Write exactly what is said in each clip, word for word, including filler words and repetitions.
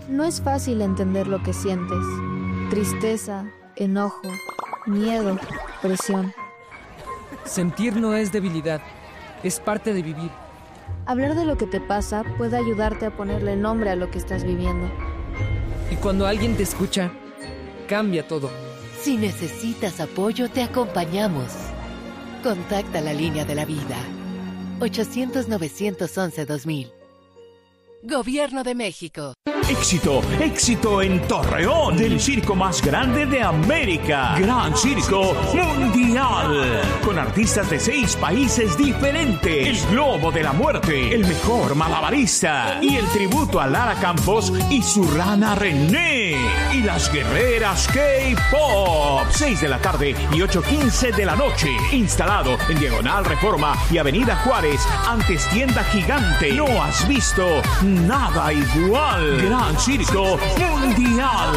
No es fácil entender lo que sientes. Tristeza, enojo, miedo, presión. Sentir no es debilidad, es parte de vivir. Hablar de lo que te pasa puede ayudarte a ponerle nombre a lo que estás viviendo. Y cuando alguien te escucha, cambia todo. Si necesitas apoyo, te acompañamos. Contacta la línea de la vida. ochocientos, novecientos once, dos mil. Gobierno de México. Éxito, éxito en Torreón, del circo más grande de América, Gran Circo Mundial, con artistas de seis países diferentes, el Globo de la Muerte, el mejor malabarista y el tributo a Lara Campos y su rana René y las guerreras K-Pop, seis de la tarde y ocho quince de la noche, instalado en Diagonal Reforma y Avenida Juárez, antes tienda gigante. No has visto nada igual. Gran Circo Mundial.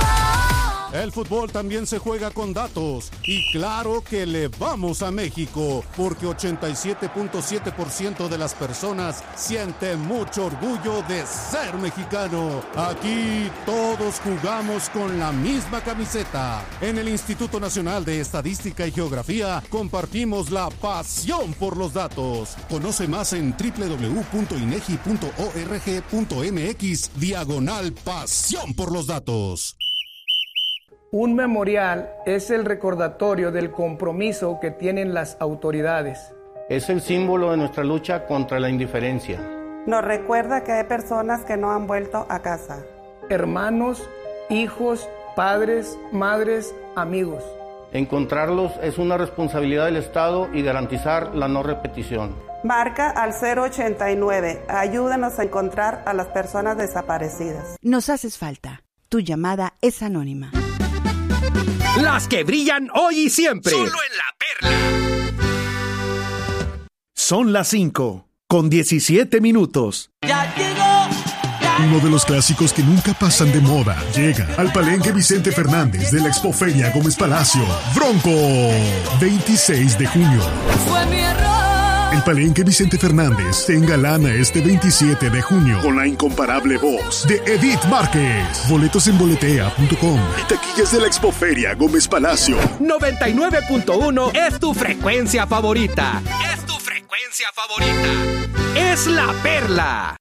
El fútbol también se juega con datos y claro que le vamos a México porque ochenta y siete punto siete por ciento de las personas sienten mucho orgullo de ser mexicano. Aquí todos jugamos con la misma camiseta. En el Instituto Nacional de Estadística y Geografía compartimos la pasión por los datos. Conoce más en doble u doble u doble u punto inegi punto org punto mx diagonal pasión por los datos. Un memorial es el recordatorio del compromiso que tienen las autoridades. Es el símbolo de nuestra lucha contra la indiferencia. Nos recuerda que hay personas que no han vuelto a casa. Hermanos, hijos, padres, madres, amigos. Encontrarlos es una responsabilidad del Estado y garantizar la no repetición. Marca al cero ochenta y nueve. Ayúdanos a encontrar a las personas desaparecidas. Nos haces falta. Tu llamada es anónima. Las que brillan hoy y siempre. Solo en La Perla. Son las cinco, con diecisiete minutos. Ya llegó. Ya Uno de los clásicos que nunca pasan de moda. Llega al Palenque Vicente Fernández de la Expoferia Gómez Palacio. Bronco. veintiséis de junio. Fue mi error. El Palenque Vicente Fernández se engalana este veintisiete de junio con la incomparable voz de Edith Márquez. Boletos en boletea punto com y taquillas de la Expoferia Gómez Palacio. noventa y nueve punto uno es tu frecuencia favorita. Es tu frecuencia favorita. Es La Perla.